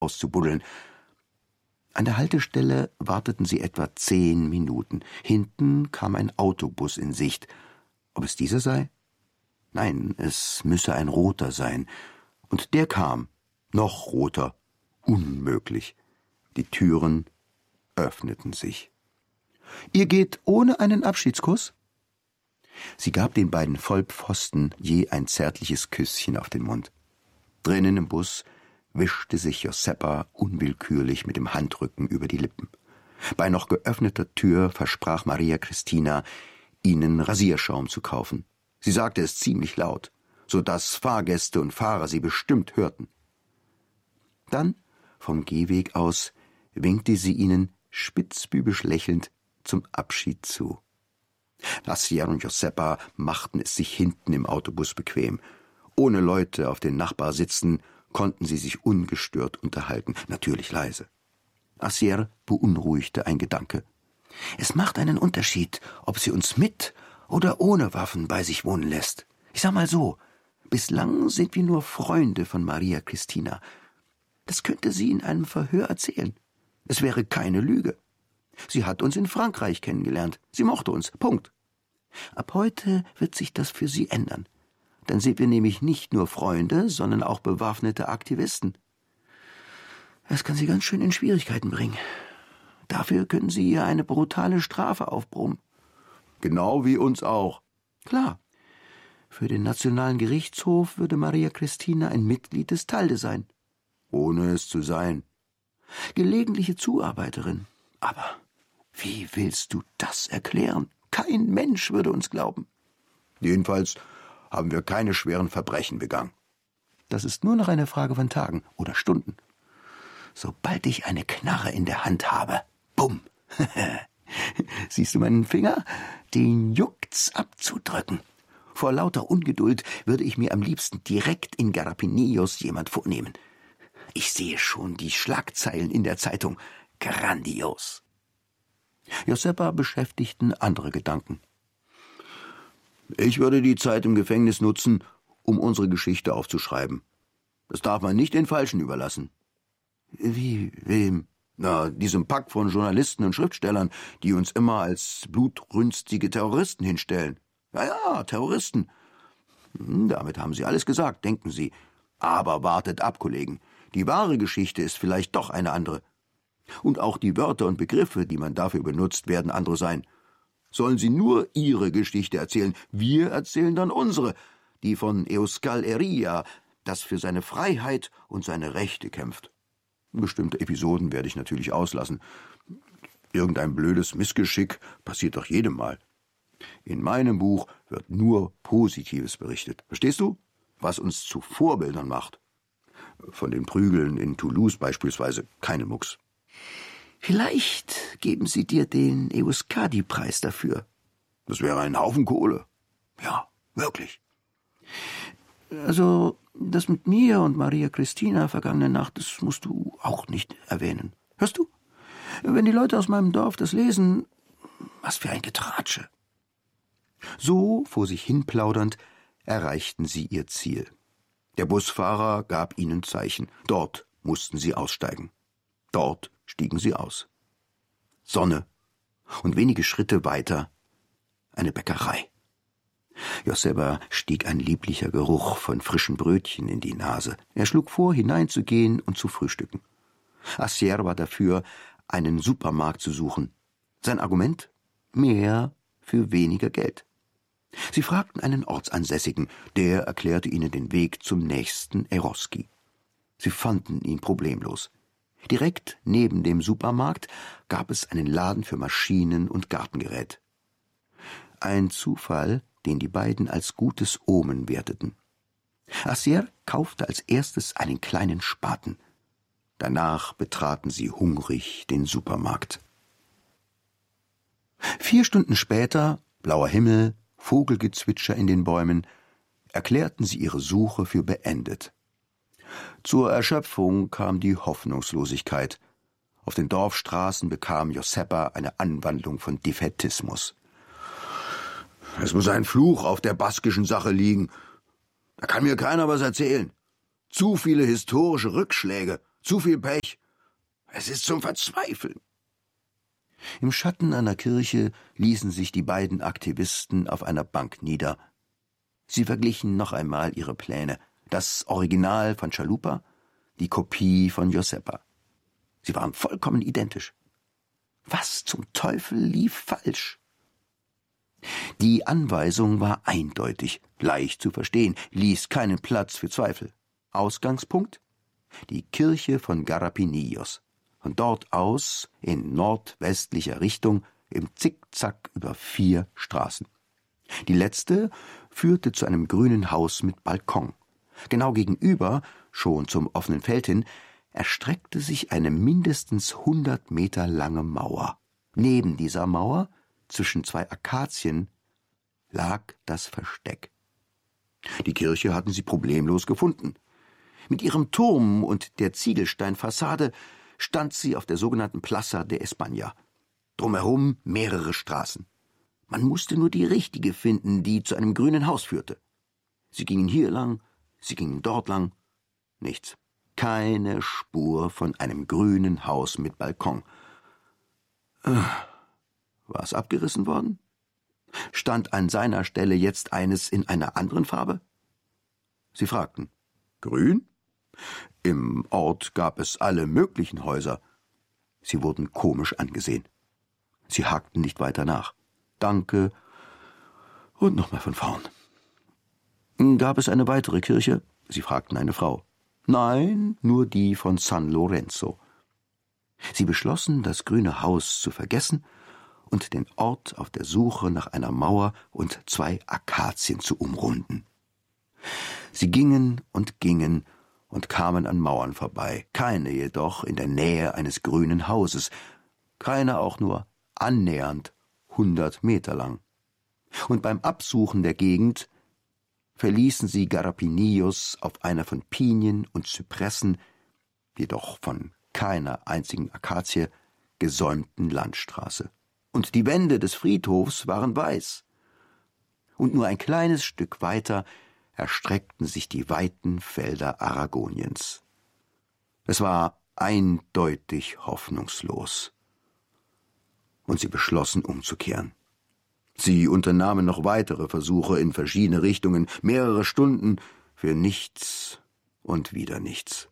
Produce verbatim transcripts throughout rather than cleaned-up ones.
auszubuddeln. An der Haltestelle warteten sie etwa zehn Minuten. Hinten kam ein Autobus in Sicht. Ob es dieser sei? Nein, es müsse ein roter sein. Und der kam. Noch roter. Unmöglich. Die Türen öffneten sich. »Ihr geht ohne einen Abschiedskuss?« Sie gab den beiden Vollpfosten je ein zärtliches Küsschen auf den Mund. Drinnen im Bus wischte sich Joseppa unwillkürlich mit dem Handrücken über die Lippen. Bei noch geöffneter Tür versprach Maria Christina, ihnen Rasierschaum zu kaufen. Sie sagte es ziemlich laut, so dass Fahrgäste und Fahrer sie bestimmt hörten. Dann, vom Gehweg aus, winkte sie ihnen, spitzbübisch lächelnd, zum Abschied zu. Assier und Joseppa machten es sich hinten im Autobus bequem. Ohne Leute auf den Nachbarsitzen konnten sie sich ungestört unterhalten, natürlich leise. Assier beunruhigte ein Gedanke. Es macht einen Unterschied, ob sie uns mit oder ohne Waffen bei sich wohnen lässt. Ich sag mal so, bislang sind wir nur Freunde von Maria Christina. Das könnte sie in einem Verhör erzählen. Es wäre keine Lüge. Sie hat uns in Frankreich kennengelernt. Sie mochte uns. Punkt. Ab heute wird sich das für sie ändern. Dann sind wir nämlich nicht nur Freunde, sondern auch bewaffnete Aktivisten. Das kann sie ganz schön in Schwierigkeiten bringen. Dafür können sie ihr eine brutale Strafe aufbrummen. Genau wie uns auch. Klar. Für den Nationalen Gerichtshof würde Maria Christina ein Mitglied des Talde sein. Ohne es zu sein. Gelegentliche Zuarbeiterin. Aber wie willst du das erklären? Kein Mensch würde uns glauben. Jedenfalls haben wir keine schweren Verbrechen begangen. Das ist nur noch eine Frage von Tagen oder Stunden. Sobald ich eine Knarre in der Hand habe, bumm. Siehst du meinen Finger? Den juckt's abzudrücken. Vor lauter Ungeduld würde ich mir am liebsten direkt in Garapinillos jemand vornehmen. Ich sehe schon die Schlagzeilen in der Zeitung. Grandios. Joseppa beschäftigten andere Gedanken. Ich würde die Zeit im Gefängnis nutzen, um unsere Geschichte aufzuschreiben. Das darf man nicht den Falschen überlassen. Wie, wem? Na, diesem Pack von Journalisten und Schriftstellern, die uns immer als blutrünstige Terroristen hinstellen. Ja, ja, Terroristen. Hm, damit haben Sie alles gesagt, denken Sie. Aber wartet ab, Kollegen. Die wahre Geschichte ist vielleicht doch eine andere. Und auch die Wörter und Begriffe, die man dafür benutzt, werden andere sein. Sollen Sie nur Ihre Geschichte erzählen, wir erzählen dann unsere, die von Euskal Herria, das für seine Freiheit und seine Rechte kämpft. Bestimmte Episoden werde ich natürlich auslassen. Irgendein blödes Missgeschick passiert doch jedem Mal. In meinem Buch wird nur Positives berichtet. Verstehst du? Was uns zu Vorbildern macht. Von den Prügeln in Toulouse beispielsweise keine Mucks. Vielleicht geben sie dir den Euskadi-Preis dafür. Das wäre ein Haufen Kohle. Ja, wirklich. Also, das mit mir und Maria Christina vergangene Nacht, das musst du auch nicht erwähnen. Hörst du? Wenn die Leute aus meinem Dorf das lesen, was für ein Getratsche. So, vor sich hin plaudernd, erreichten sie ihr Ziel. Der Busfahrer gab ihnen Zeichen. Dort mussten sie aussteigen. Dort stiegen sie aus. Sonne und wenige Schritte weiter eine Bäckerei. Joseppa stieg ein lieblicher Geruch von frischen Brötchen in die Nase. Er schlug vor, hineinzugehen und zu frühstücken. Assier war dafür, einen Supermarkt zu suchen. Sein Argument? Mehr für weniger Geld. Sie fragten einen Ortsansässigen, der erklärte ihnen den Weg zum nächsten Eroski. Sie fanden ihn problemlos. Direkt neben dem Supermarkt gab es einen Laden für Maschinen und Gartengerät. Ein Zufall, den die beiden als gutes Omen werteten. Assier kaufte als erstes einen kleinen Spaten. Danach betraten sie hungrig den Supermarkt. Vier Stunden später, blauer Himmel, Vogelgezwitscher in den Bäumen, erklärten sie ihre Suche für beendet. Zur Erschöpfung kam die Hoffnungslosigkeit. Auf den Dorfstraßen bekam Joseppa eine Anwandlung von Defätismus. Es muss ein Fluch auf der baskischen Sache liegen. Da kann mir keiner was erzählen. Zu viele historische Rückschläge. Zu viel Pech. Es ist zum Verzweifeln. Im Schatten einer Kirche ließen sich die beiden Aktivisten auf einer Bank nieder. Sie verglichen noch einmal ihre Pläne. Das Original von Chalupa, die Kopie von Josepa. Sie waren vollkommen identisch. Was zum Teufel lief falsch? Die Anweisung war eindeutig, leicht zu verstehen, ließ keinen Platz für Zweifel. Ausgangspunkt? Die Kirche von Garrapinillos. Von dort aus, in nordwestlicher Richtung, im Zickzack über vier Straßen. Die letzte führte zu einem grünen Haus mit Balkon. Genau gegenüber, schon zum offenen Feld hin, erstreckte sich eine mindestens hundert Meter lange Mauer. Neben dieser Mauer, zwischen zwei Akazien, lag das Versteck. Die Kirche hatten sie problemlos gefunden. Mit ihrem Turm und der Ziegelsteinfassade stand sie auf der sogenannten Plaza de España. Drumherum mehrere Straßen. Man musste nur die richtige finden, die zu einem grünen Haus führte. Sie gingen hier lang, sie gingen dort lang. Nichts. Keine Spur von einem grünen Haus mit Balkon. War es abgerissen worden? Stand an seiner Stelle jetzt eines in einer anderen Farbe? Sie fragten. Grün? Im Ort gab es alle möglichen Häuser. Sie wurden komisch angesehen. Sie hakten nicht weiter nach. Danke und nochmal von vorn. Gab es eine weitere Kirche? Sie fragten eine Frau. Nein, nur die von San Lorenzo. Sie beschlossen, das grüne Haus zu vergessen und den Ort auf der Suche nach einer Mauer und zwei Akazien zu umrunden. Sie gingen und gingen und kamen an Mauern vorbei, keine jedoch in der Nähe eines grünen Hauses, keine auch nur annähernd hundert Meter lang. Und beim Absuchen der Gegend verließen sie Garrapinillos auf einer von Pinien und Zypressen, jedoch von keiner einzigen Akazie, gesäumten Landstraße. Und die Wände des Friedhofs waren weiß. Und nur ein kleines Stück weiter erstreckten sich die weiten Felder Aragoniens. Es war eindeutig hoffnungslos. Und sie beschlossen, umzukehren. Sie unternahmen noch weitere Versuche in verschiedene Richtungen, mehrere Stunden, für nichts und wieder nichts.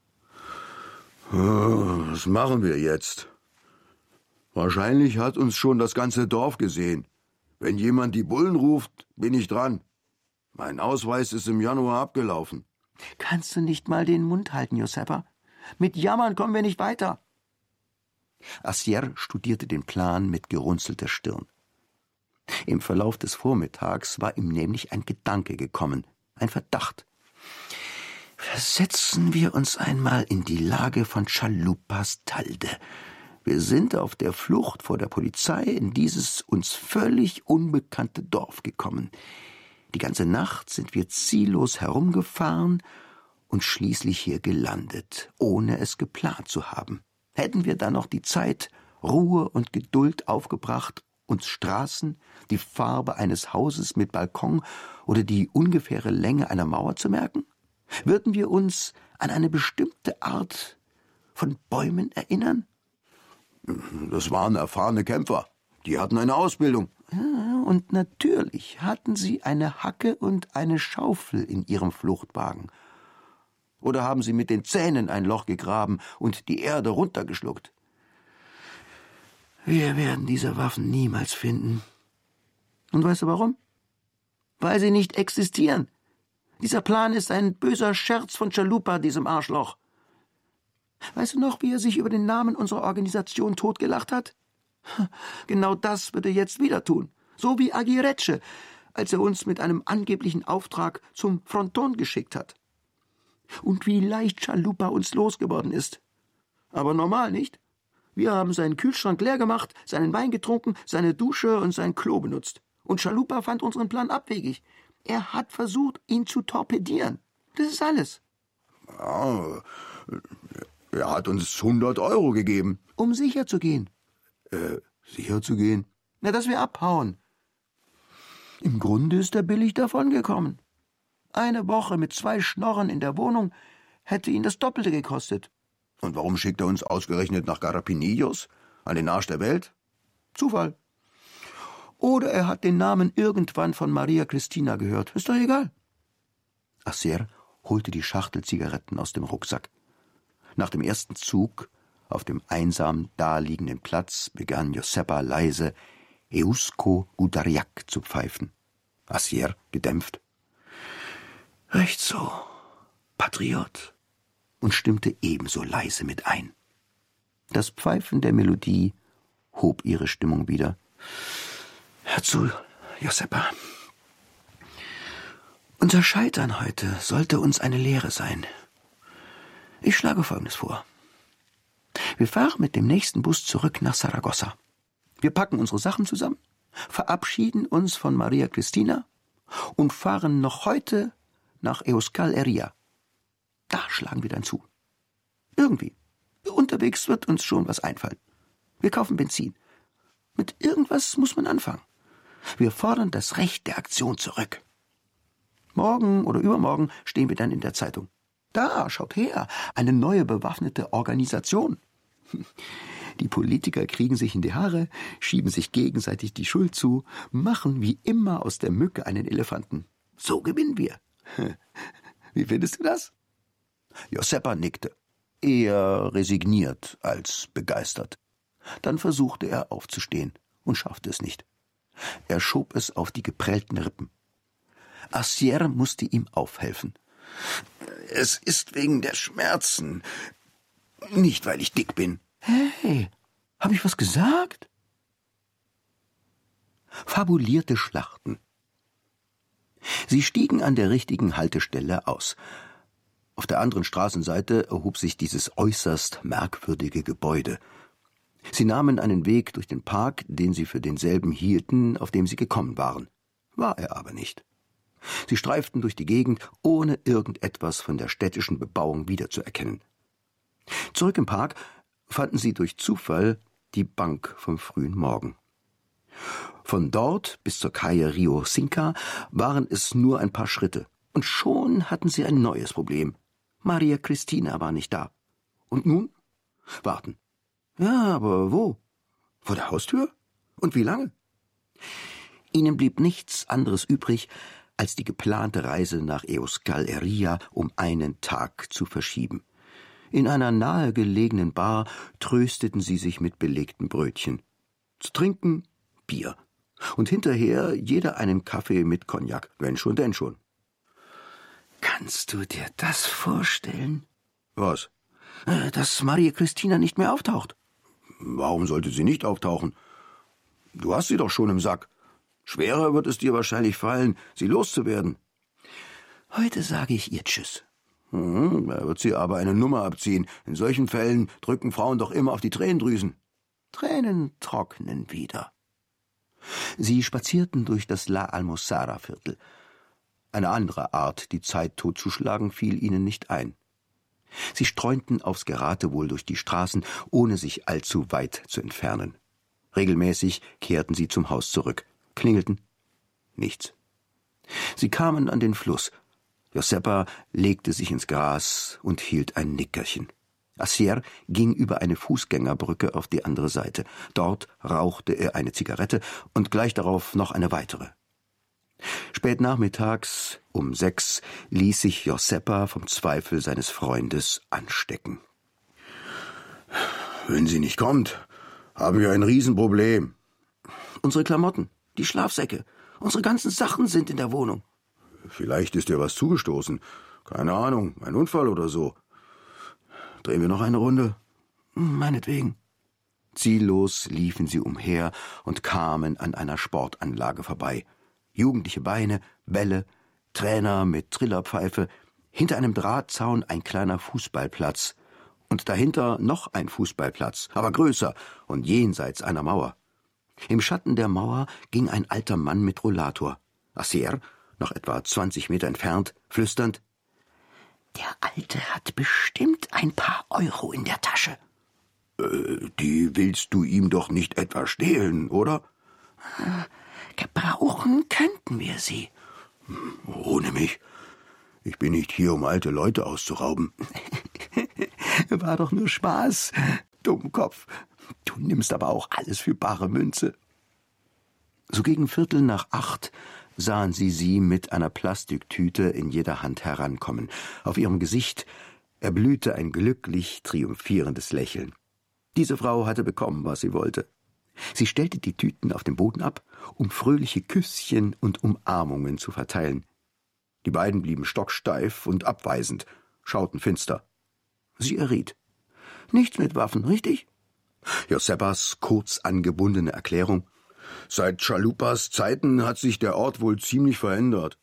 Was machen wir jetzt? Wahrscheinlich hat uns schon das ganze Dorf gesehen. Wenn jemand die Bullen ruft, bin ich dran. Mein Ausweis ist im Januar abgelaufen. Kannst du nicht mal den Mund halten, Josepa? Mit Jammern kommen wir nicht weiter. Asier studierte den Plan mit gerunzelter Stirn. Im Verlauf des Vormittags war ihm nämlich ein Gedanke gekommen, ein Verdacht. Versetzen wir uns einmal in die Lage von Chalupas Talde. Wir sind auf der Flucht vor der Polizei in dieses uns völlig unbekannte Dorf gekommen. Die ganze Nacht sind wir ziellos herumgefahren und schließlich hier gelandet, ohne es geplant zu haben. Hätten wir dann noch die Zeit, Ruhe und Geduld aufgebracht, uns Straßen, die Farbe eines Hauses mit Balkon oder die ungefähre Länge einer Mauer zu merken? Würden wir uns an eine bestimmte Art von Bäumen erinnern? Das waren erfahrene Kämpfer. Die hatten eine Ausbildung. Ja, und natürlich hatten sie eine Hacke und eine Schaufel in ihrem Fluchtwagen. Oder haben sie mit den Zähnen ein Loch gegraben und die Erde runtergeschluckt? Wir werden diese Waffen niemals finden. Und weißt du warum? Weil sie nicht existieren. Dieser Plan ist ein böser Scherz von Chalupa, diesem Arschloch. Weißt du noch, wie er sich über den Namen unserer Organisation totgelacht hat? Genau das wird er jetzt wieder tun. So wie Aguirreche, als er uns mit einem angeblichen Auftrag zum Fronton geschickt hat. Und wie leicht Chalupa uns losgeworden ist. Aber normal, nicht? Wir haben seinen Kühlschrank leer gemacht, seinen Wein getrunken, seine Dusche und sein Klo benutzt. Und Chalupa fand unseren Plan abwegig. Er hat versucht, ihn zu torpedieren. Das ist alles. Ja, er hat uns hundert Euro gegeben. Um sicher zu gehen. Äh, sicher zu gehen? Na, dass wir abhauen. Im Grunde ist er billig davongekommen. Eine Woche mit zwei Schnorren in der Wohnung hätte ihn das Doppelte gekostet. Und warum schickt er uns ausgerechnet nach Garapinillos, an den Arsch der Welt? Zufall. Oder er hat den Namen irgendwann von Maria Cristina gehört. Ist doch egal. Acier holte die Schachtel Zigaretten aus dem Rucksack. Nach dem ersten Zug, auf dem einsam daliegenden Platz, begann Josepa leise Eusko Gudariak zu pfeifen. Acier gedämpft. Recht so, Patriot, und stimmte ebenso leise mit ein. Das Pfeifen der Melodie hob ihre Stimmung wieder. Hör zu, Josepa. Unser Scheitern heute sollte uns eine Lehre sein. Ich schlage Folgendes vor. Wir fahren mit dem nächsten Bus zurück nach Saragossa. Wir packen unsere Sachen zusammen, verabschieden uns von Maria Cristina und fahren noch heute nach Euskal Herria. Da schlagen wir dann zu. Irgendwie. Unterwegs wird uns schon was einfallen. Wir kaufen Benzin. Mit irgendwas muss man anfangen. Wir fordern das Recht der Aktion zurück. Morgen oder übermorgen stehen wir dann in der Zeitung. Da, schaut her, eine neue bewaffnete Organisation. Die Politiker kriegen sich in die Haare, schieben sich gegenseitig die Schuld zu, machen wie immer aus der Mücke einen Elefanten. So gewinnen wir. Wie findest du das? Josepa nickte, eher resigniert als begeistert. Dann versuchte er aufzustehen und schaffte es nicht. Er schob es auf die geprellten Rippen. Acier musste ihm aufhelfen. Es ist wegen der Schmerzen, nicht weil ich dick bin. Hey, hab ich was gesagt? Fabulierte Schlachten. Sie stiegen an der richtigen Haltestelle aus. Auf der anderen Straßenseite erhob sich dieses äußerst merkwürdige Gebäude. Sie nahmen einen Weg durch den Park, den sie für denselben hielten, auf dem sie gekommen waren. War er aber nicht. Sie streiften durch die Gegend, ohne irgendetwas von der städtischen Bebauung wiederzuerkennen. Zurück im Park fanden sie durch Zufall die Bank vom frühen Morgen. Von dort bis zur Calle Rio Cinca waren es nur ein paar Schritte, und schon hatten sie ein neues Problem. Maria Cristina war nicht da. Und nun? Warten. Ja, aber wo? Vor der Haustür? Und wie lange? Ihnen blieb nichts anderes übrig, als die geplante Reise nach Euskal Herria um einen Tag zu verschieben. In einer nahegelegenen Bar trösteten sie sich mit belegten Brötchen. Zu trinken Bier. Und hinterher jeder einen Kaffee mit Cognac, wenn schon, denn schon. Kannst du dir das vorstellen? Was? Dass Maria Cristina nicht mehr auftaucht. Warum sollte sie nicht auftauchen? Du hast sie doch schon im Sack. Schwerer wird es dir wahrscheinlich fallen, sie loszuwerden. Heute sage ich ihr Tschüss. Hm, da wird sie aber eine Nummer abziehen. In solchen Fällen drücken Frauen doch immer auf die Tränendrüsen. Tränen trocknen wieder. Sie spazierten durch das La Almozara-Viertel. Eine andere Art, die Zeit totzuschlagen, fiel ihnen nicht ein. Sie streunten aufs Geratewohl durch die Straßen, ohne sich allzu weit zu entfernen. Regelmäßig kehrten sie zum Haus zurück, klingelten. Nichts. Sie kamen an den Fluss. Josepa legte sich ins Gras und hielt ein Nickerchen. Acier ging über eine Fußgängerbrücke auf die andere Seite. Dort rauchte er eine Zigarette und gleich darauf noch eine weitere. Spät nachmittags, um sechs, ließ sich Josepa vom Zweifel seines Freundes anstecken. Wenn sie nicht kommt, haben wir ein Riesenproblem. Unsere Klamotten, die Schlafsäcke, unsere ganzen Sachen sind in der Wohnung. Vielleicht ist ihr was zugestoßen. Keine Ahnung, ein Unfall oder so. Drehen wir noch eine Runde? Meinetwegen. Ziellos liefen sie umher und kamen an einer Sportanlage vorbei. Jugendliche Beine, Bälle, Trainer mit Trillerpfeife, hinter einem Drahtzaun ein kleiner Fußballplatz und dahinter noch ein Fußballplatz, aber größer und jenseits einer Mauer. Im Schatten der Mauer ging ein alter Mann mit Rollator. Acier, noch etwa zwanzig Meter entfernt, flüsternd: »Der Alte hat bestimmt ein paar Euro in der Tasche.« Äh, die willst du ihm doch nicht etwa stehlen, oder? Äh, gebrauchen könnten wir sie. Ohne mich? Ich bin nicht hier, um alte Leute auszurauben. War doch nur Spaß, Dummkopf. Du nimmst aber auch alles für bare Münze. So gegen Viertel nach acht sahen sie sie mit einer Plastiktüte in jeder Hand herankommen. Auf ihrem Gesicht erblühte ein glücklich triumphierendes Lächeln. Diese Frau hatte bekommen, was sie wollte. Sie stellte die Tüten auf den Boden ab, um fröhliche Küsschen und Umarmungen zu verteilen. Die beiden blieben stocksteif und abweisend, schauten finster. Sie erriet. Nichts mit Waffen, richtig? Josebas kurz angebundene Erklärung. Seit Chalupas Zeiten hat sich der Ort wohl ziemlich verändert.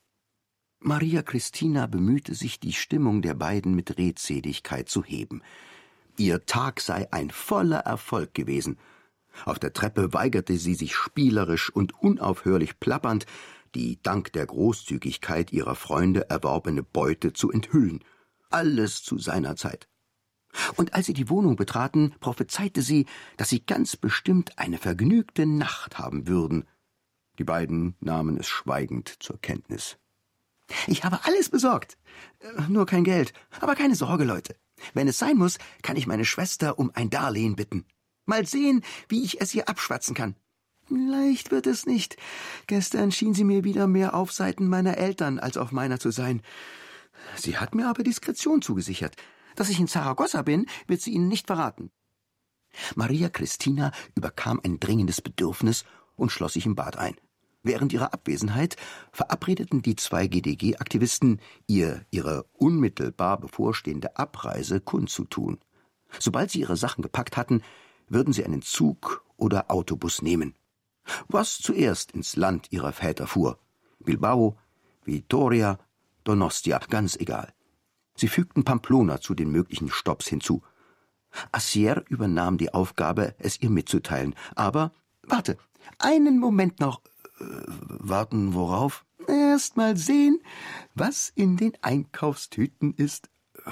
Maria Christina bemühte sich, die Stimmung der beiden mit Redseligkeit zu heben. Ihr Tag sei ein voller Erfolg gewesen. Auf der Treppe weigerte sie sich spielerisch und unaufhörlich plappernd, die dank der Großzügigkeit ihrer Freunde erworbene Beute zu enthüllen. Alles zu seiner Zeit. Und als sie die Wohnung betraten, prophezeite sie, dass sie ganz bestimmt eine vergnügte Nacht haben würden. Die beiden nahmen es schweigend zur Kenntnis. »Ich habe alles besorgt. Nur kein Geld. Aber keine Sorge, Leute. Wenn es sein muss, kann ich meine Schwester um ein Darlehen bitten. Mal sehen, wie ich es ihr abschwatzen kann. Leicht wird es nicht. Gestern schien sie mir wieder mehr auf Seiten meiner Eltern als auf meiner zu sein. Sie hat mir aber Diskretion zugesichert. Dass ich in Zaragoza bin, wird sie Ihnen nicht verraten.« Maria Christina überkam ein dringendes Bedürfnis und schloss sich im Bad ein. Während ihrer Abwesenheit verabredeten die zwei G D G-Aktivisten, ihr ihre unmittelbar bevorstehende Abreise kundzutun. Sobald sie ihre Sachen gepackt hatten, würden sie einen Zug oder Autobus nehmen. Was zuerst ins Land ihrer Väter fuhr. Bilbao, Vitoria, Donostia, ganz egal. Sie fügten Pamplona zu den möglichen Stopps hinzu. Asier übernahm die Aufgabe, es ihr mitzuteilen. Aber, warte, einen Moment noch. Äh, warten worauf? Erst mal sehen, was in den Einkaufstüten ist.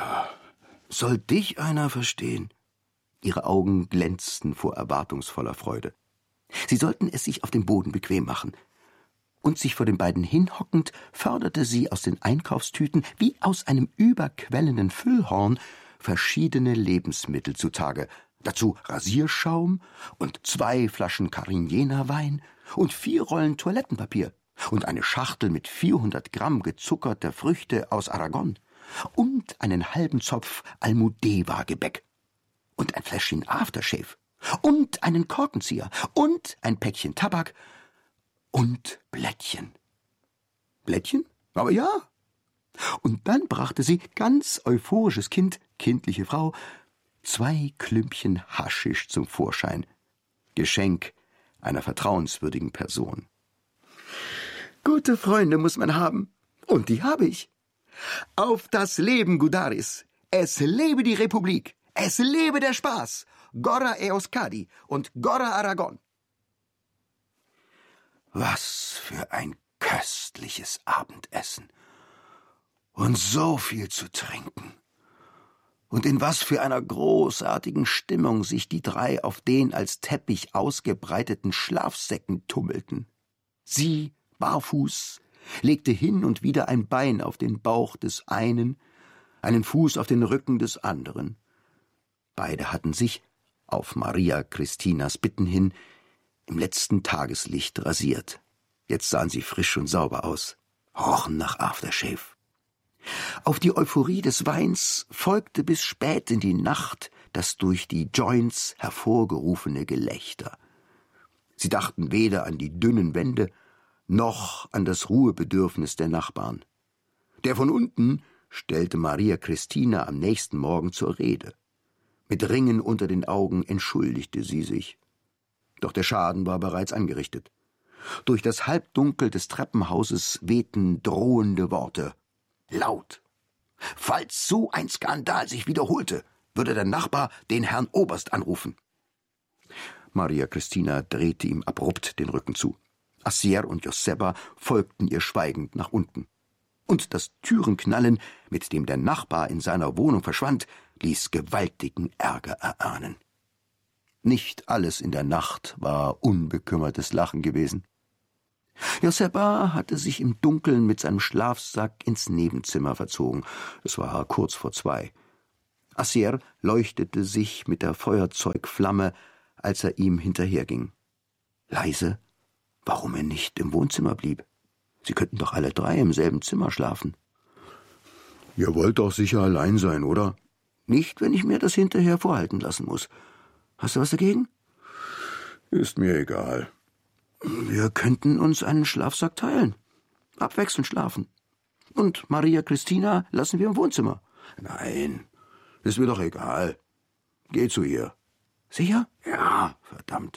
Soll dich einer verstehen? Ihre Augen glänzten vor erwartungsvoller Freude. Sie sollten es sich auf dem Boden bequem machen. Und sich vor den beiden hinhockend, förderte sie aus den Einkaufstüten wie aus einem überquellenden Füllhorn verschiedene Lebensmittel zutage. Dazu Rasierschaum und zwei Flaschen Carignener-Wein und vier Rollen Toilettenpapier und eine Schachtel mit vierhundert Gramm gezuckerter Früchte aus Aragon und einen halben Zopf Almudeva-Gebäck und ein Fläschchen Aftershave und einen Korkenzieher und ein Päckchen Tabak und Blättchen. Blättchen? Aber ja. Und dann brachte sie, ganz euphorisches Kind, kindliche Frau, zwei Klümpchen Haschisch zum Vorschein. Geschenk einer vertrauenswürdigen Person. Gute Freunde muss man haben. Und die habe ich. Auf das Leben, Gudaris. Es lebe die Republik. Es lebe der Spaß. Gora Euskadi und Gora Aragon. Was für ein köstliches Abendessen. Und so viel zu trinken. Und in was für einer großartigen Stimmung sich die drei auf den als Teppich ausgebreiteten Schlafsäcken tummelten. Sie, barfuß, legte hin und wieder ein Bein auf den Bauch des einen, einen Fuß auf den Rücken des anderen. Beide hatten sich, auf Maria Christinas Bitten hin, im letzten Tageslicht rasiert. Jetzt sahen sie frisch und sauber aus, rochen nach Aftershave. Auf die Euphorie des Weins folgte bis spät in die Nacht das durch die Joints hervorgerufene Gelächter. Sie dachten weder an die dünnen Wände noch an das Ruhebedürfnis der Nachbarn. Der von unten stellte Maria Christina am nächsten Morgen zur Rede. Mit Ringen unter den Augen entschuldigte sie sich. Doch der Schaden war bereits angerichtet. Durch das Halbdunkel des Treppenhauses wehten drohende Worte. Laut. Falls so ein Skandal sich wiederholte, würde der Nachbar den Herrn Oberst anrufen. Maria Christina drehte ihm abrupt den Rücken zu. Asier und Joseba folgten ihr schweigend nach unten. Und das Türenknallen, mit dem der Nachbar in seiner Wohnung verschwand, ließ gewaltigen Ärger erahnen. Nicht alles in der Nacht war unbekümmertes Lachen gewesen. Joseba hatte sich im Dunkeln mit seinem Schlafsack ins Nebenzimmer verzogen. Es war kurz vor zwei. Assier leuchtete sich mit der Feuerzeugflamme, als er ihm hinterherging. Leise, warum er nicht im Wohnzimmer blieb. Sie könnten doch alle drei im selben Zimmer schlafen. »Ihr wollt doch sicher allein sein, oder?« »Nicht, wenn ich mir das hinterher vorhalten lassen muss. Hast du was dagegen?« »Ist mir egal.« »Wir könnten uns einen Schlafsack teilen. Abwechselnd schlafen. Und Maria Christina lassen wir im Wohnzimmer.« »Nein, ist mir doch egal. Geh zu ihr.« »Sicher?« »Ja, verdammt.«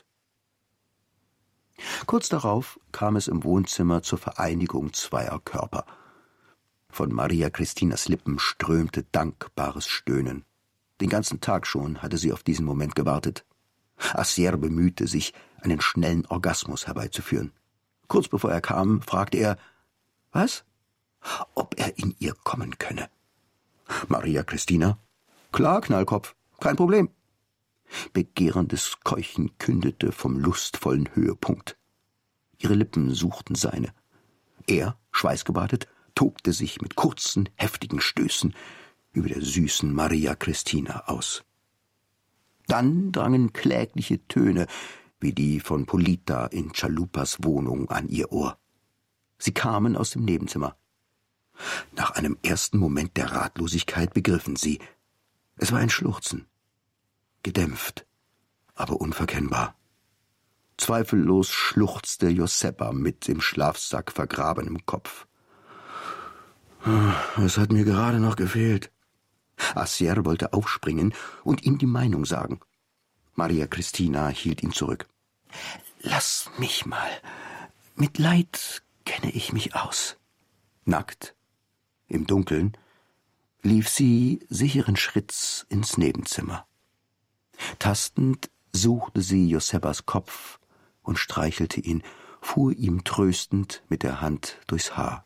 Kurz darauf kam es im Wohnzimmer zur Vereinigung zweier Körper. Von Maria Christinas Lippen strömte dankbares Stöhnen. Den ganzen Tag schon hatte sie auf diesen Moment gewartet. Assier bemühte sich, einen schnellen Orgasmus herbeizuführen. Kurz bevor er kam, fragte er, was? Ob er in ihr kommen könne. Maria Christina? Klar, Knallkopf, kein Problem. Begehrendes Keuchen kündete vom lustvollen Höhepunkt. Ihre Lippen suchten seine. Er, schweißgebadet, tobte sich mit kurzen, heftigen Stößen über der süßen Maria Christina aus. Dann drangen klägliche Töne, wie die von Polita in Chalupas Wohnung, an ihr Ohr. Sie kamen aus dem Nebenzimmer. Nach einem ersten Moment der Ratlosigkeit begriffen sie, es war ein Schluchzen. Gedämpft, aber unverkennbar. Zweifellos schluchzte Joseppa mit im Schlafsack vergrabenem Kopf. Es hat mir gerade noch gefehlt. Assier wollte aufspringen und ihm die Meinung sagen. Maria Christina hielt ihn zurück. Lass mich mal. Mit Leid kenne ich mich aus. Nackt, im Dunkeln, lief sie sicheren Schritts ins Nebenzimmer. Tastend suchte sie Joseppas Kopf und streichelte ihn, fuhr ihm tröstend mit der Hand durchs Haar.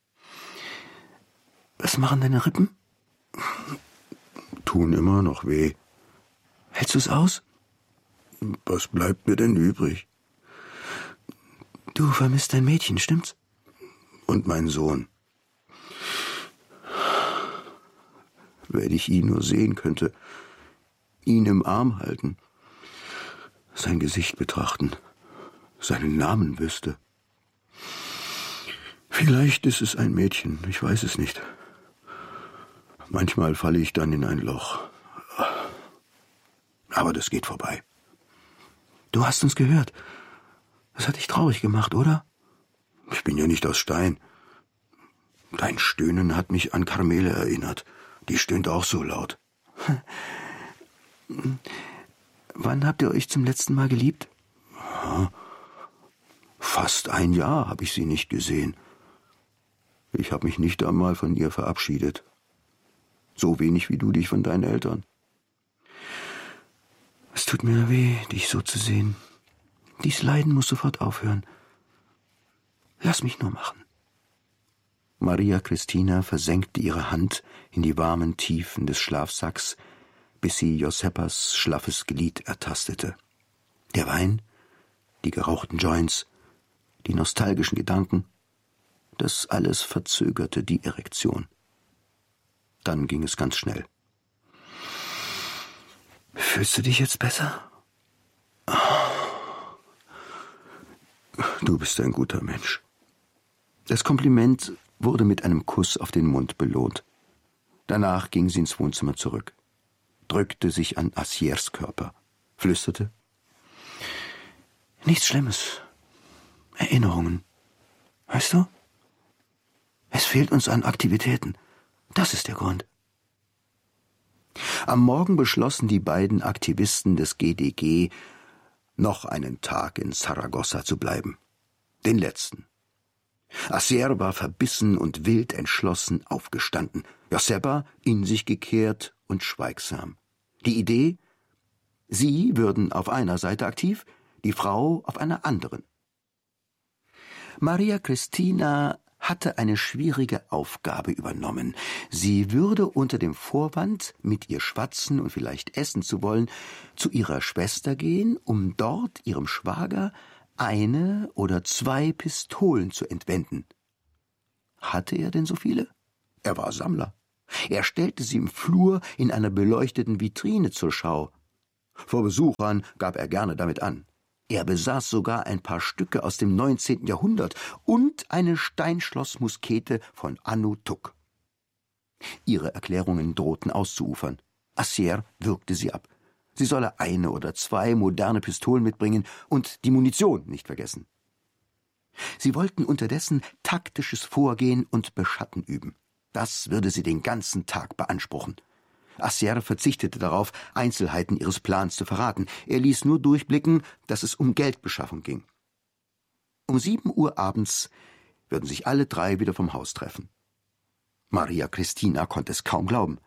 Was machen deine Rippen? Tun immer noch weh. Hältst du's aus? Was bleibt mir denn übrig? Du vermisst dein Mädchen, stimmt's? Und mein Sohn. Wenn ich ihn nur sehen könnte, ihn im Arm halten, sein Gesicht betrachten, seinen Namen wüsste. Vielleicht ist es ein Mädchen, ich weiß es nicht. Manchmal falle ich dann in ein Loch. Aber das geht vorbei. Du hast uns gehört. Das hat dich traurig gemacht, oder? Ich bin ja nicht aus Stein. Dein Stöhnen hat mich an Carmele erinnert. Die stöhnt auch so laut. Wann habt ihr euch zum letzten Mal geliebt? Ja, fast ein Jahr habe ich sie nicht gesehen. Ich habe mich nicht einmal von ihr verabschiedet. So wenig wie du dich von deinen Eltern. Es tut mir weh, dich so zu sehen. Dies Leiden muss sofort aufhören. Lass mich nur machen. Maria Christina versenkte ihre Hand in die warmen Tiefen des Schlafsacks, bis sie Joseppas schlaffes Glied ertastete. Der Wein, die gerauchten Joints, die nostalgischen Gedanken, das alles verzögerte die Erektion. Dann ging es ganz schnell. Fühlst du dich jetzt besser? Du bist ein guter Mensch. Das Kompliment wurde mit einem Kuss auf den Mund belohnt. Danach ging sie ins Wohnzimmer zurück, drückte sich an Assiers Körper, flüsterte. Nichts Schlimmes. Erinnerungen. Weißt du? Es fehlt uns an Aktivitäten. Das ist der Grund. Am Morgen beschlossen die beiden Aktivisten des G D G, noch einen Tag in Saragossa zu bleiben. Den letzten. Assier war verbissen und wild entschlossen aufgestanden, Joseppa in sich gekehrt und schweigsam. Die Idee? Sie würden auf einer Seite aktiv, die Frau auf einer anderen. Maria Christina hatte eine schwierige Aufgabe übernommen. Sie würde unter dem Vorwand, mit ihr schwatzen und vielleicht essen zu wollen, zu ihrer Schwester gehen, um dort ihrem Schwager eine oder zwei Pistolen zu entwenden. Hatte er denn so viele? Er war Sammler. Er stellte sie im Flur in einer beleuchteten Vitrine zur Schau. Vor Besuchern gab er gerne damit an. Er besaß sogar ein paar Stücke aus dem neunzehnten Jahrhundert und eine Steinschlossmuskete von Anno Tuck. Ihre Erklärungen drohten auszuufern. Assier würgte sie ab. Sie solle eine oder zwei moderne Pistolen mitbringen und die Munition nicht vergessen. Sie wollten unterdessen taktisches Vorgehen und Beschatten üben. Das würde sie den ganzen Tag beanspruchen. Assier verzichtete darauf, Einzelheiten ihres Plans zu verraten. Er ließ nur durchblicken, dass es um Geldbeschaffung ging. Um sieben Uhr abends würden sich alle drei wieder vom Haus treffen. Maria Christina konnte es kaum glauben.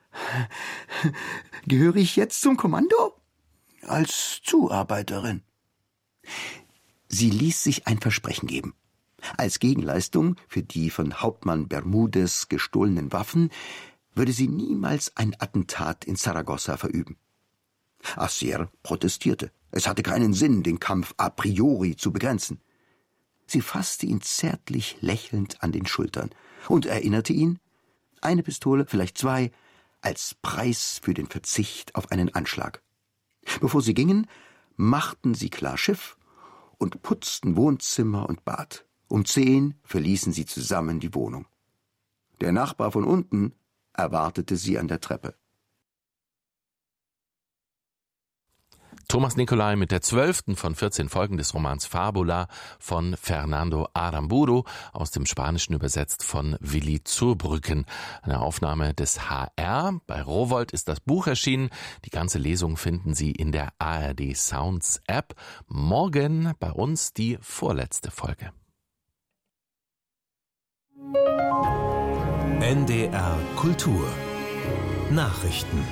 »Gehöre ich jetzt zum Kommando?« »Als Zuarbeiterin.« Sie ließ sich ein Versprechen geben. Als Gegenleistung für die von Hauptmann Bermudez gestohlenen Waffen würde sie niemals ein Attentat in Saragossa verüben. Assier protestierte. Es hatte keinen Sinn, den Kampf a priori zu begrenzen. Sie fasste ihn zärtlich lächelnd an den Schultern und erinnerte ihn, eine Pistole, vielleicht zwei, als Preis für den Verzicht auf einen Anschlag. Bevor sie gingen, machten sie klar Schiff und putzten Wohnzimmer und Bad. Um zehn verließen sie zusammen die Wohnung. Der Nachbar von unten erwartete sie an der Treppe. Thomas Nicolai mit der zwölften von vierzehn Folgen des Romans Fabula von Fernando Aramburu, aus dem Spanischen übersetzt von Willi Zurbrücken. Eine Aufnahme des H R. Bei Rowohlt ist das Buch erschienen. Die ganze Lesung finden Sie in der A R D Sounds App. Morgen bei uns die vorletzte Folge. N D R Kultur Nachrichten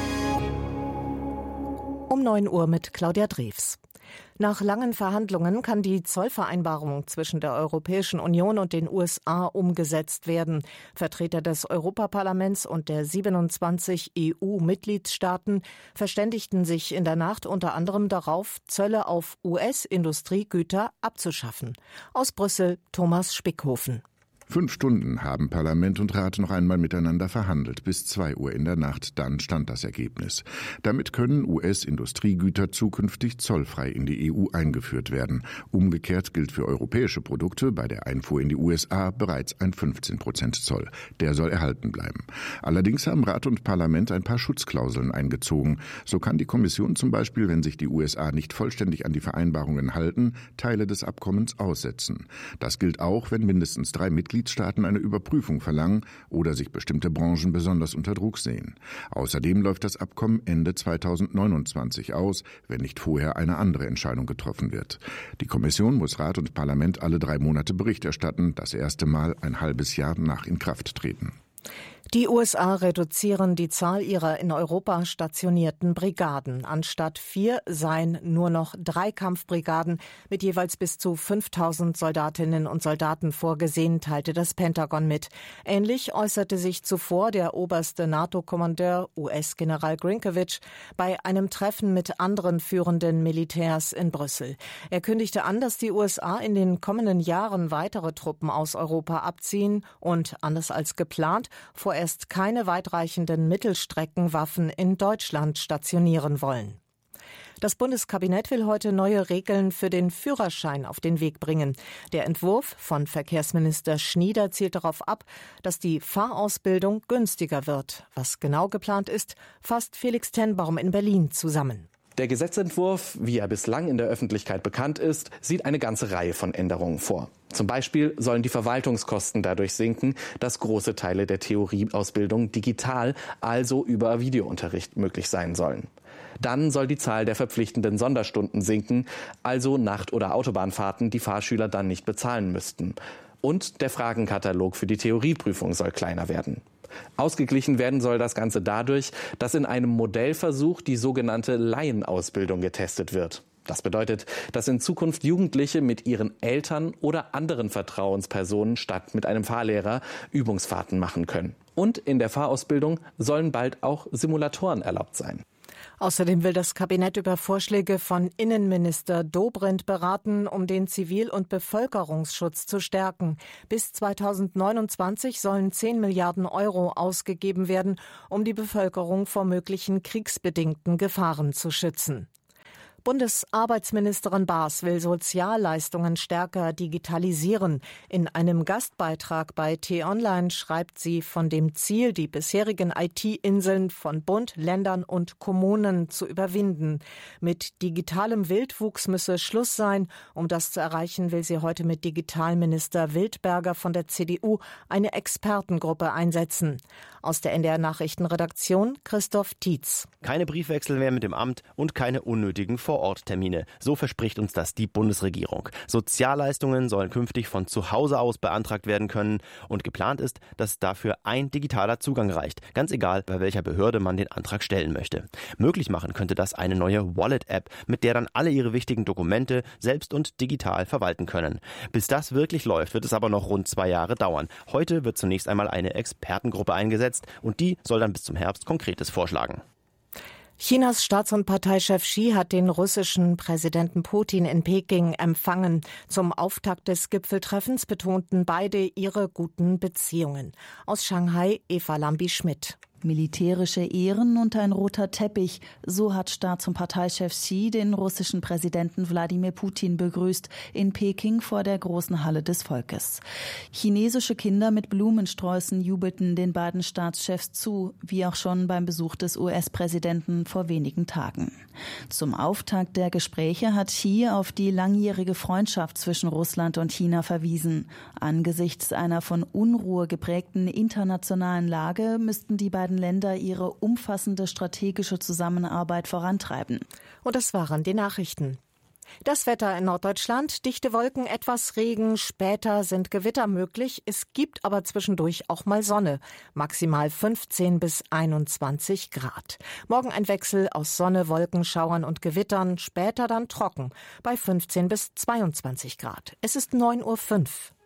Um neun Uhr mit Claudia Drews. Nach langen Verhandlungen kann die Zollvereinbarung zwischen der Europäischen Union und den U S A umgesetzt werden. Vertreter des Europaparlaments und der siebenundzwanzig E U-Mitgliedstaaten verständigten sich in der Nacht unter anderem darauf, Zölle auf U S-Industriegüter abzuschaffen. Aus Brüssel Thomas Spickhofen. Fünf Stunden haben Parlament und Rat noch einmal miteinander verhandelt, bis zwei Uhr in der Nacht. Dann stand das Ergebnis. Damit können U S-Industriegüter zukünftig zollfrei in die E U eingeführt werden. Umgekehrt gilt für europäische Produkte bei der Einfuhr in die U S A bereits ein fünfzehn Prozent Zoll. Der soll erhalten bleiben. Allerdings haben Rat und Parlament ein paar Schutzklauseln eingezogen. So kann die Kommission zum Beispiel, wenn sich die U S A nicht vollständig an die Vereinbarungen halten, Teile des Abkommens aussetzen. Das gilt auch, wenn mindestens drei Mitgliedstaaten Mitgliedstaaten eine Überprüfung verlangen oder sich bestimmte Branchen besonders unter Druck sehen. Außerdem läuft das Abkommen Ende zweitausendneunundzwanzig aus, wenn nicht vorher eine andere Entscheidung getroffen wird. Die Kommission muss Rat und Parlament alle drei Monate Bericht erstatten, das erste Mal ein halbes Jahr nach Inkrafttreten. Die U S A reduzieren die Zahl ihrer in Europa stationierten Brigaden. Anstatt vier seien nur noch drei Kampfbrigaden mit jeweils bis zu fünftausend Soldatinnen und Soldaten vorgesehen, teilte das Pentagon mit. Ähnlich äußerte sich zuvor der oberste NATO-Kommandeur, U S-General Grinkovich, bei einem Treffen mit anderen führenden Militärs in Brüssel. Er kündigte an, dass die U S A in den kommenden Jahren weitere Truppen aus Europa abziehen und, anders als geplant, vorerst keine weitreichenden Mittelstreckenwaffen in Deutschland stationieren wollen. Das Bundeskabinett will heute neue Regeln für den Führerschein auf den Weg bringen. Der Entwurf von Verkehrsminister Schnieder zielt darauf ab, dass die Fahrausbildung günstiger wird. Was genau geplant ist, fasst Felix Tenbaum in Berlin zusammen. Der Gesetzentwurf, wie er bislang in der Öffentlichkeit bekannt ist, sieht eine ganze Reihe von Änderungen vor. Zum Beispiel sollen die Verwaltungskosten dadurch sinken, dass große Teile der Theorieausbildung digital, also über Videounterricht, möglich sein sollen. Dann soll die Zahl der verpflichtenden Sonderstunden sinken, also Nacht- oder Autobahnfahrten, die Fahrschüler dann nicht bezahlen müssten. Und der Fragenkatalog für die Theorieprüfung soll kleiner werden. Ausgeglichen werden soll das Ganze dadurch, dass in einem Modellversuch die sogenannte Laienausbildung getestet wird. Das bedeutet, dass in Zukunft Jugendliche mit ihren Eltern oder anderen Vertrauenspersonen statt mit einem Fahrlehrer Übungsfahrten machen können. Und in der Fahrausbildung sollen bald auch Simulatoren erlaubt sein. Außerdem will das Kabinett über Vorschläge von Innenminister Dobrindt beraten, um den Zivil- und Bevölkerungsschutz zu stärken. Bis zweitausendneunundzwanzig sollen zehn Milliarden Euro ausgegeben werden, um die Bevölkerung vor möglichen kriegsbedingten Gefahren zu schützen. Bundesarbeitsministerin Baas will Sozialleistungen stärker digitalisieren. In einem Gastbeitrag bei T-Online schreibt sie von dem Ziel, die bisherigen I T-Inseln von Bund, Ländern und Kommunen zu überwinden. Mit digitalem Wildwuchs müsse Schluss sein. Um das zu erreichen, will sie heute mit Digitalminister Wildberger von der C D U eine Expertengruppe einsetzen. Aus der N D R-Nachrichtenredaktion Christoph Tietz. Keine Briefwechsel mehr mit dem Amt und keine unnötigen Vororttermine. So verspricht uns das die Bundesregierung. Sozialleistungen sollen künftig von zu Hause aus beantragt werden können. Und geplant ist, dass dafür ein digitaler Zugang reicht. Ganz egal, bei welcher Behörde man den Antrag stellen möchte. Möglich machen könnte das eine neue Wallet-App, mit der dann alle ihre wichtigen Dokumente selbst und digital verwalten können. Bis das wirklich läuft, wird es aber noch rund zwei Jahre dauern. Heute wird zunächst einmal eine Expertengruppe eingesetzt und die soll dann bis zum Herbst Konkretes vorschlagen. Chinas Staats- und Parteichef Xi hat den russischen Präsidenten Putin in Peking empfangen. Zum Auftakt des Gipfeltreffens betonten beide ihre guten Beziehungen. Aus Shanghai Eva Lambi-Schmidt. Militärische Ehren und ein roter Teppich, so hat Staats- und Parteichef Xi den russischen Präsidenten Wladimir Putin begrüßt in Peking vor der großen Halle des Volkes. Chinesische Kinder mit Blumensträußen jubelten den beiden Staatschefs zu, wie auch schon beim Besuch des U S-Präsidenten vor wenigen Tagen. Zum Auftakt der Gespräche hat Xi auf die langjährige Freundschaft zwischen Russland und China verwiesen. Angesichts einer von Unruhe geprägten internationalen Lage müssten die beiden Länder ihre umfassende strategische Zusammenarbeit vorantreiben. Und das waren die Nachrichten. Das Wetter in Norddeutschland, dichte Wolken, etwas Regen, später sind Gewitter möglich. Es gibt aber zwischendurch auch mal Sonne, maximal fünfzehn bis einundzwanzig Grad. Morgen ein Wechsel aus Sonne, Wolkenschauern und Gewittern, später dann trocken, bei fünfzehn bis zweiundzwanzig Grad. Es ist neun Uhr fünf.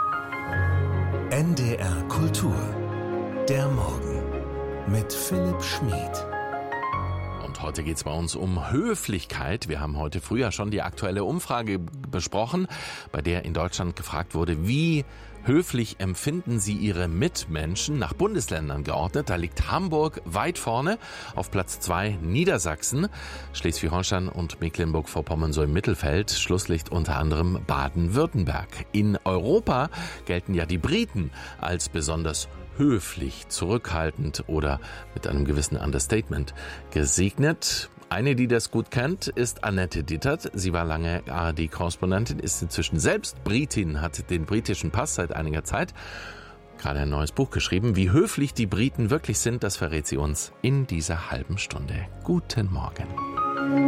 N D R Kultur. Der Morgen. Mit Philipp Schmid. Und heute geht es bei uns um Höflichkeit. Wir haben heute früh ja schon die aktuelle Umfrage besprochen, bei der in Deutschland gefragt wurde, wie höflich empfinden Sie Ihre Mitmenschen, nach Bundesländern geordnet. Da liegt Hamburg weit vorne, auf Platz zwei Niedersachsen, Schleswig-Holstein und Mecklenburg-Vorpommern so im Mittelfeld, Schlusslicht unter anderem Baden-Württemberg. In Europa gelten ja die Briten als besonders höflich, zurückhaltend oder mit einem gewissen Understatement gesegnet. Eine, die das gut kennt, ist Annette Dittert. Sie war lange A R D-Korrespondentin, ist inzwischen selbst Britin, hat den britischen Pass seit einiger Zeit. Gerade ein neues Buch geschrieben. Wie höflich die Briten wirklich sind, das verrät sie uns in dieser halben Stunde. Guten Morgen.